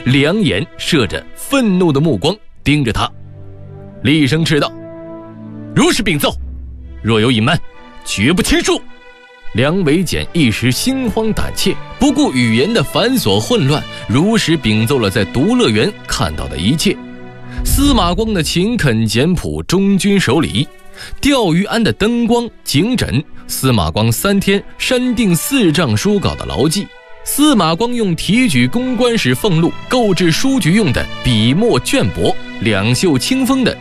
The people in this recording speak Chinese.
两眼射着愤怒的目光盯着他，厉声斥道：如实禀奏，若有隐瞒，绝不轻恕。梁维简一时心慌胆怯，不顾语言的繁琐混乱，如实禀奏了在独乐园看到的一切。司马光的勤恳简朴，忠君守礼；钓鱼庵的灯光警诊，司马光3天删定4丈书稿的牢记；司马光用提举公关使俸禄购置书局用的笔墨绢帛，两袖清风的